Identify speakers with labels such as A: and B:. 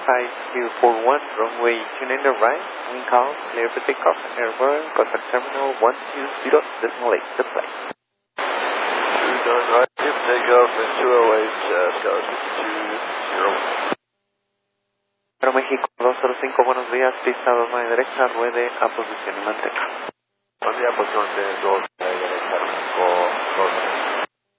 A: 5241, runway 29 the right, wind calm, clear for takeoff, airborne, contact terminal 120.8, the flight.
B: 29 right, give takeoff and 208, Scout 5201.
A: Para México 205, buenos días, pista 2 9 derecha, ruede a posición y mantenga.
B: Buen día, posición de 2 derecha, 5, 2.